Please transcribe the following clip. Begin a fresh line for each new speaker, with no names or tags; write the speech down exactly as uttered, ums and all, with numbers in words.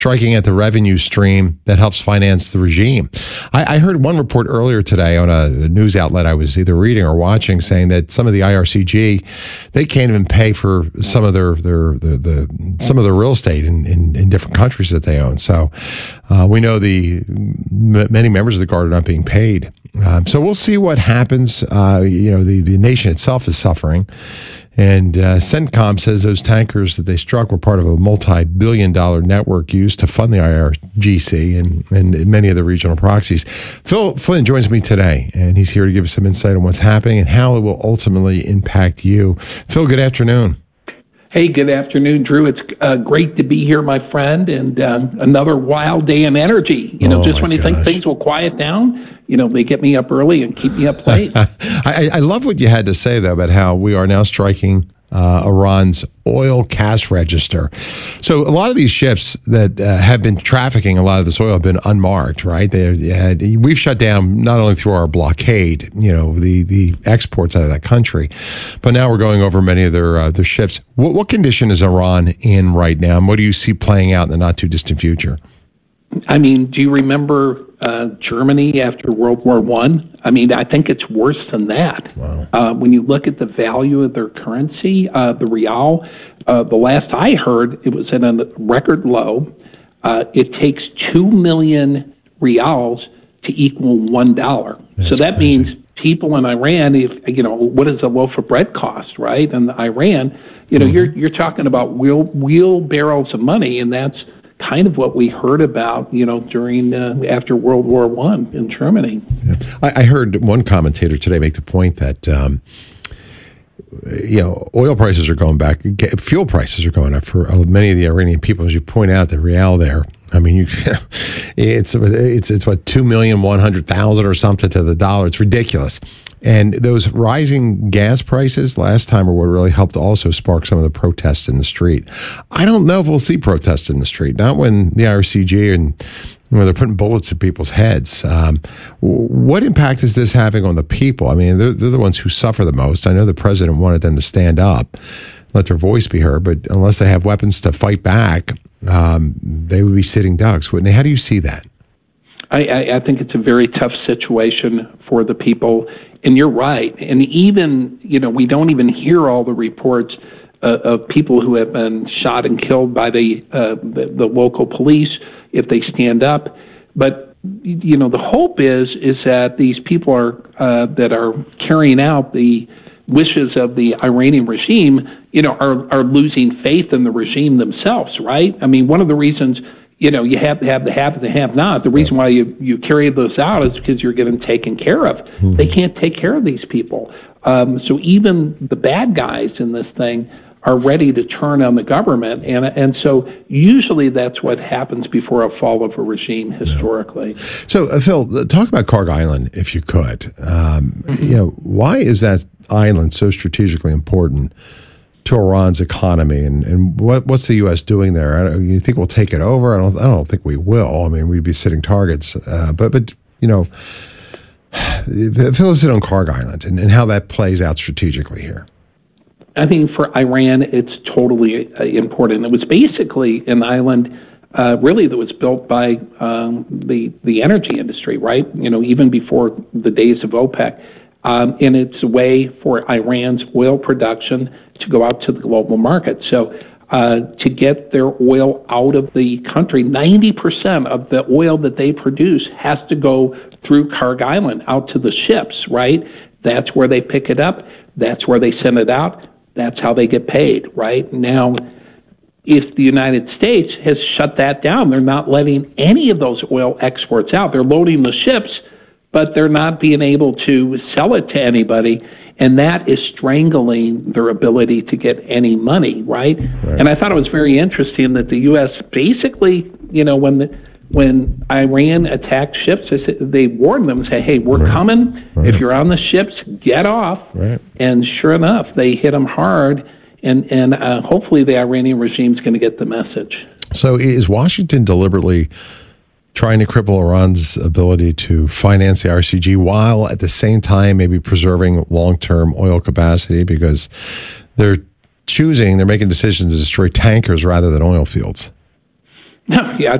striking at the revenue stream that helps finance the regime. I, I heard one report earlier today on a, a news outlet I was either reading or watching saying that some of the I R C G, they can't even pay for some of their, their, their the some of their real estate in, in, in different countries that they own. So uh, we know the m- many members of the Guard are not being paid. Um, so we'll see what happens. Uh, you know, the, the nation itself is suffering. And uh, CENTCOM says those tankers that they struck were part of a multi-billion dollar network used to fund the I R G C and, and many of the regional proxies. Phil Flynn joins me today, and he's here to give us some insight on what's happening and how it will ultimately impact you. Phil, good afternoon.
Hey, good afternoon, Drew. It's uh, great to be here, my friend, and um, another wild day in energy. You know,
oh
just when you
gosh.
think things will quiet down, you know, they get me up early and keep me up late.
I, I love what you had to say, though, about how we are now striking uh, Iran's oil cash register. So a lot of these ships that uh, have been trafficking a lot of this oil have been unmarked, right? They had, we've shut down not only through our blockade, you know, the, the exports out of that country, but now we're going over many of their uh, their ships. What, what condition is Iran in right now, and what do you see playing out in the not too distant future?
I mean, do you remember uh, Germany after World War One? I? I mean, I think it's worse than that.
Wow.
Uh, when you look at the value of their currency, uh, the real, uh, the last I heard, it was at a record low. Uh, it takes two million reals to equal one dollar. So that
crazy.
means people in Iran, if you know, what does a loaf of bread cost, right? And Iran, you know, mm-hmm. you're you're talking about wheel wheelbarrows of money, and that's kind of what we heard about, you know, during uh, after World War One in Germany.
Yeah. I, I heard one commentator today make the point that, um, you know, oil prices are going back, fuel prices are going up for many of the Iranian people. As you point out, the real there, I mean, you, it's it's it's what two million one hundred thousand or something to the dollar. It's ridiculous. And those rising gas prices last time are what really helped also spark some of the protests in the street. I don't know if we'll see protests in the street, not when the I R C G and when they're putting bullets in people's heads. Um, what impact is this having on the people? I mean, they're, they're the ones who suffer the most. I know the president wanted them to stand up, let their voice be heard, but unless they have weapons to fight back, um, they would be sitting ducks, wouldn't they? How do you see that?
I, I, I think it's a very tough situation for the people. And you're right. And even, you know, we don't even hear all the reports uh, of people who have been shot and killed by the, uh, the the local police if they stand up. But, you know, the hope is is that these people are uh, that are carrying out the wishes of the Iranian regime, you know, are, are losing faith in the regime themselves, right? I mean, one of the reasons, you know, you have to have the have and the have not. The reason why you, you carry those out is because you're getting taken care of. Mm-hmm. They can't take care of these people. Um, so even the bad guys in this thing are ready to turn on the government. And and so usually that's what happens before a fall of a regime historically.
Yeah. So, uh, Phil, talk about Kharg Island, if you could. Um, mm-hmm. You know, why is that island so strategically important to Iran's economy, and, and what what's the U S doing there? I don't, you think we'll take it over? I don't. I don't think we will. I mean, we'd be sitting targets. Uh, but but you know, fill us in on Kharg Island and, and how that plays out strategically here.
I think for Iran, it's totally uh, important. It was basically an island, uh, really, that was built by um, the the energy industry, right? You know, even before the days of OPEC. Um, and it's a way for Iran's oil production to go out to the global market. So uh, to get their oil out of the country, ninety percent of the oil that they produce has to go through Kharg Island out to the ships, right? That's where they pick it up. That's where they send it out. That's how they get paid, right? Now, if the United States has shut that down, they're not letting any of those oil exports out. They're loading the ships, but they're not being able to sell it to anybody, and that is strangling their ability to get any money, right? right? And I thought it was very interesting that the U S basically, you know, when the, when Iran attacked ships, they, said, they warned them and said, hey, we're right. coming. Right. If you're on the ships, get off. Right. And sure enough, they hit them hard, and, and uh, hopefully the Iranian regime is going to get the message.
So is Washington deliberately trying to cripple Iran's ability to finance the I R C G while at the same time maybe preserving long-term oil capacity, because they're choosing, they're making decisions to destroy tankers rather than oil fields?
No, yeah,